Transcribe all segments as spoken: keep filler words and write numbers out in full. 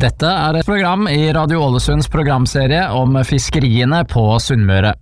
Dette er et program i Radio Ålesunds programserie om fiskeriene på Sunnmøre.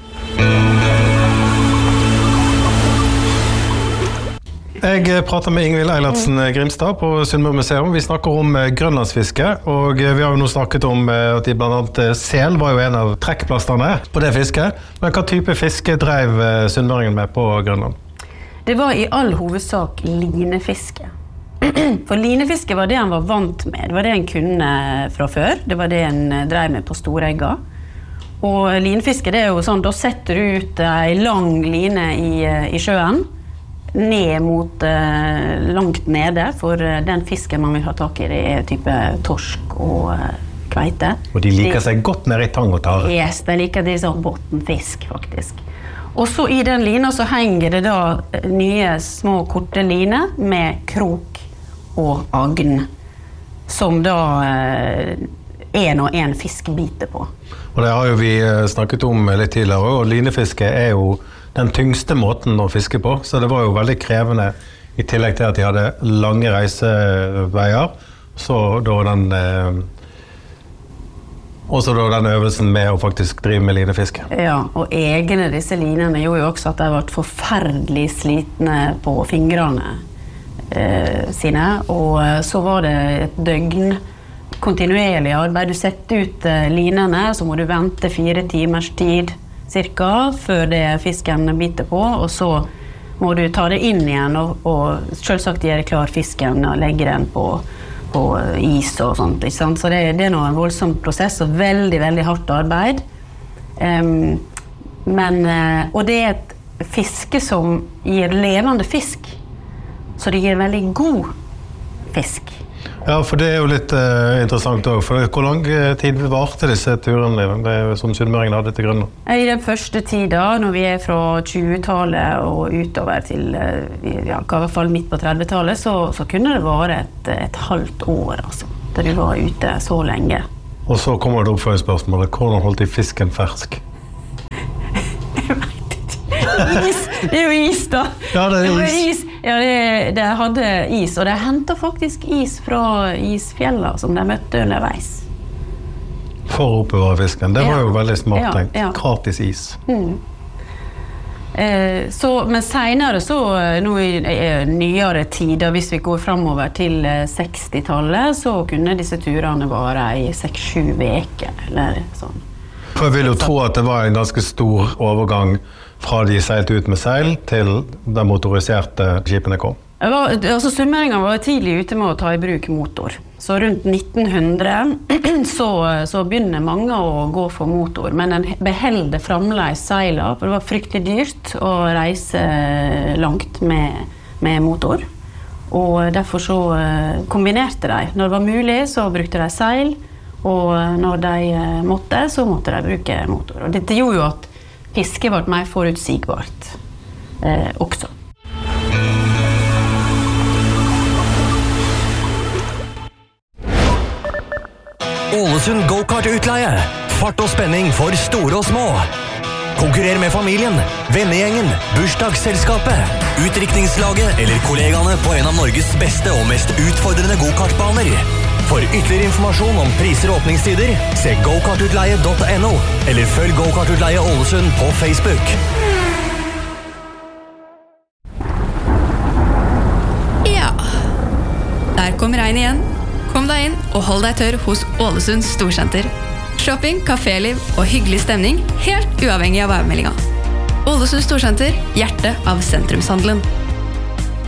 Jeg prater med Ingvild Eilertsen Grimstad på Sunnmøre Museum. Vi snakker om grønlandsfiske, og vi har jo nå snakket om at de blant annet sel var jo en av trekkplasterne på det fisket. Men hva type fiske drev sunnmøringen med på Grønland? Det var i all hovedsak linefiske. For linefiske var det han var vant med. Det var det han kunne fra før. Det var det han drev med på Storegga. Og linefiske, det er jo sånn, da setter du ut en lang line i, i sjøen, ned mot uh, langt nede, for uh, den fisken man vil ha tak i, det er type torsk og uh, kveite. Og de liker de, seg godt ned i tang og tare. Yes, de liker de sånn bottenfisk, faktisk. Og så i den lina så henger det da nye små korte liner med krok og agn, som da uh, en og en fisk biter på. Og det har jo vi snakket om litt tidligere, og linefiske er jo den tyngste måten å fiske på, så det var jo veldig krevende i tillegg til at de hadde lange reiseveier, så da den eh, også da den øvelsen med å faktisk drive med linefiske. Ja, og egne disse linene gjorde jo også at de ble forferdelig slitne på fingrene eh, sine, og så var det et døgn kontinuerlig arbeid. Du setter ut eh, linene, så må du vente fire timers tid cirka, før det fisken biter på, og så må du ta det inn igjen og, og selvsagt gjøre klar fisken og legge den på, på is og sånt, ikke sant? Så det, det er noe en voldsom prosess og veldig, veldig hardt arbeid. Um, men, og det er et fiske som gir levende fisk, så det gir veldig god fisk. Ja, for det er jo litt uh, interessant også, for hvor lang tid varte disse turene det er, som sunnmøringen hadde til Grønland? I den første tida, når vi er fra tjuetallet og utover til uh, ja, i hvert fall midt på trettitallet, så, så kunne det være et, et halvt år, altså, da de var ute så lenge. Og så kommer det opp for spørsmålet, hvordan holdt de fisken fersk? Is, det er jo is da. Ja, det er jo is. is. Ja, det, det hadde is, og de hentet faktisk is fra isfjella som de møtte underveis. For å oppbevare fisken, det var ja. jo veldig smart ja, tenkt. Ja. Gratis is. Mm. Eh, så, men senere så, nå i eh, nyere tider, hvis vi går fremover til eh, sekstitallet, så kunne disse turene vare i seks-sju veker, eller sånn. For jeg vil jo tro at det var en ganske stor overgang fra de seilte ut med seil til de motoriserte skipene kom. Var, altså, sunnmøringen var tidlig ute med å ta i bruk motor. Så rundt nitten hundre så, så begynner mange å gå for motor, men den beholder fremdeles seiler, for det var fryktelig dyrt å reise langt med, med motor. Og derfor så kombinerte de. Når det var mulig, så brukte de seil, og når de måtte, så måtte de bruke motor. Og dette gjorde jo at fisket ble mer forutsigbart eh, også. Ålesund go-kart-utleie. Fart og spenning for store og små. Konkurrer med familien, vennegjengen, bursdagsselskapet, utdrikningslaget eller kollegaene på en av Norges beste og mest utfordrende go-kartbaner. For ytterligere informasjon om priser og åpningstider, se go kart utleie punktum no, eller følg Go-Kart-utleie Ålesund på Facebook. Ja, der kom regn igjen. Kom deg inn og hold deg tørr hos Ålesund Storsenter. Shopping, kaféliv og hyggelig stemning, helt uavhengig av værmeldinga. Ålesund Storsenter, hjertet av sentrumshandelen.